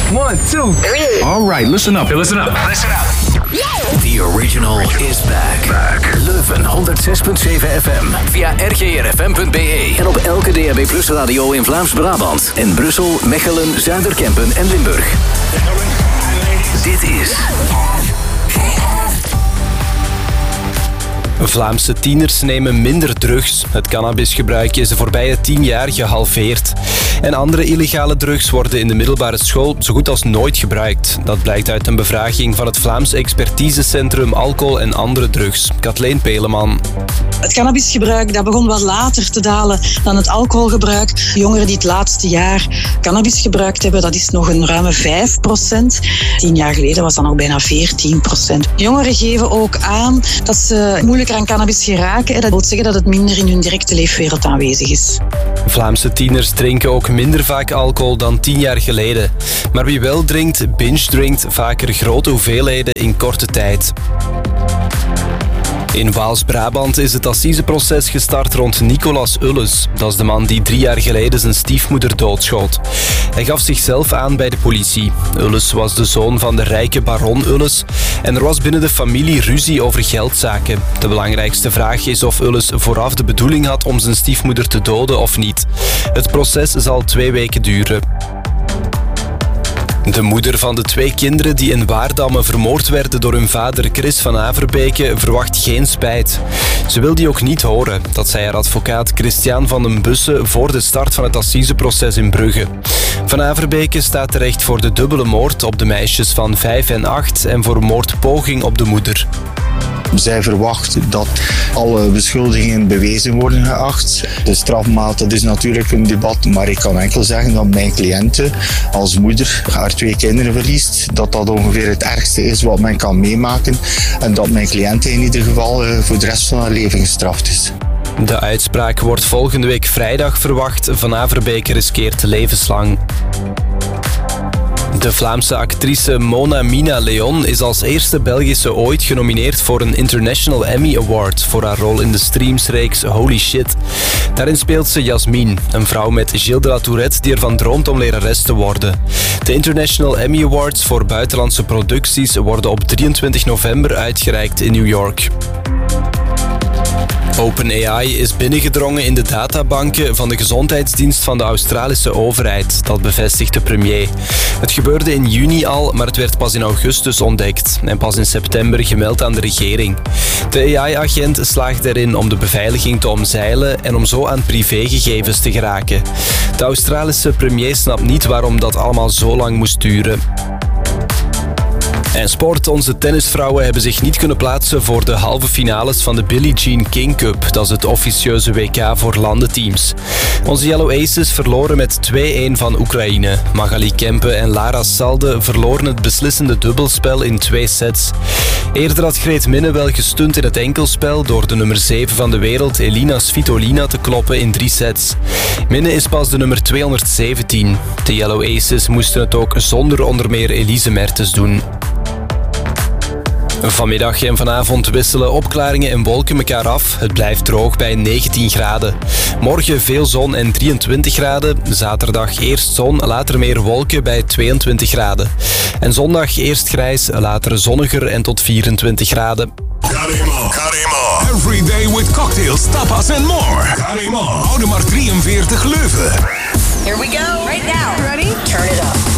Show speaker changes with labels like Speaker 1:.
Speaker 1: 1, 2, 3.
Speaker 2: All right, listen up.
Speaker 1: Hey, listen up.
Speaker 3: The original is back. Leuven 106.7 FM. Via rgrfm.be. En op elke DAB Plus radio in Vlaams-Brabant. En Brussel, Mechelen, Zuiderkempen en Limburg. Dit is...
Speaker 4: Vlaamse tieners nemen minder drugs. Het cannabisgebruik is de voorbije 10 jaar gehalveerd. En andere illegale drugs worden in de middelbare school zo goed als nooit gebruikt. Dat blijkt uit een bevraging van het Vlaams Expertisecentrum Alcohol en Andere Drugs. Kathleen Peleman.
Speaker 5: Het cannabisgebruik dat begon wat later te dalen dan het alcoholgebruik. Jongeren die het laatste jaar cannabis gebruikt hebben, dat is nog een ruime 5%. 10 jaar geleden was dat nog bijna 14%. Jongeren geven ook aan dat ze moeilijker aan cannabis geraken. Dat wil zeggen dat het minder in hun directe leefwereld aanwezig is.
Speaker 4: Vlaamse tieners drinken ook minder vaak alcohol dan 10 jaar geleden. Maar wie wel drinkt, binge-drinkt vaker grote hoeveelheden in korte tijd. In Waals-Brabant is het assiseproces gestart rond Nicolas Ulles. Dat is de man die 3 jaar geleden zijn stiefmoeder doodschoot. Hij gaf zichzelf aan bij de politie. Ulles was de zoon van de rijke baron Ulles en er was binnen de familie ruzie over geldzaken. De belangrijkste vraag is of Ulles vooraf de bedoeling had om zijn stiefmoeder te doden of niet. Het proces zal 2 weken duren. De moeder van de 2 kinderen die in Waardamme vermoord werden door hun vader Chris van Averbeke verwacht geen spijt. Ze wil die ook niet horen, dat zei haar advocaat Christian van den Bussen voor de start van het assiseproces in Brugge. Van Averbeke staat terecht voor de dubbele moord op de meisjes van 5 en 8 en voor moordpoging op de moeder.
Speaker 6: Zij verwacht dat alle beschuldigingen bewezen worden geacht. De strafmaat, dat is natuurlijk een debat, maar ik kan enkel zeggen dat mijn cliënte als moeder haar 2 kinderen verliest, dat dat ongeveer het ergste is wat men kan meemaken en dat mijn cliënte in ieder geval voor de rest van haar leven gestraft is.
Speaker 4: De uitspraak wordt volgende week vrijdag verwacht. Van Averbeke riskeert levenslang. De Vlaamse actrice Mona Mina Leon is als eerste Belgische ooit genomineerd voor een International Emmy Award voor haar rol in de streamsreeks Holy Shit. Daarin speelt ze Jasmine, een vrouw met Gilles de la Tourette die ervan droomt om lerares te worden. De International Emmy Awards voor buitenlandse producties worden op 23 november uitgereikt in New York. OpenAI is binnengedrongen in de databanken van de gezondheidsdienst van de Australische overheid. Dat bevestigt de premier. Het gebeurde in juni al, maar het werd pas in augustus ontdekt en pas in september gemeld aan de regering. De AI-agent slaagt erin om de beveiliging te omzeilen en om zo aan privégegevens te geraken. De Australische premier snapt niet waarom dat allemaal zo lang moest duren. En sport, onze tennisvrouwen hebben zich niet kunnen plaatsen voor de halve finales van de Billie Jean King Cup. Dat is het officieuze WK voor landenteams. Onze Yellow Aces verloren met 2-1 van Oekraïne. Magali Kempe en Lara Salde verloren het beslissende dubbelspel in 2 sets. Eerder had Greet Minne wel gestunt in het enkelspel door de nummer 7 van de wereld Elina Svitolina te kloppen in 3 sets. Minne is pas de nummer 217. De Yellow Aces moesten het ook zonder onder meer Elise Mertens doen. Vanmiddag en vanavond wisselen opklaringen en wolken elkaar af. Het blijft droog bij 19 graden. Morgen veel zon en 23 graden. Zaterdag eerst zon, later meer wolken bij 22 graden. En zondag eerst grijs, later zonniger en tot 24 graden.
Speaker 7: Carimo. Every day with cocktails, tapas and more. Carimo. Oude maar 43 Leuven.
Speaker 8: Here we go. Right now. Ready?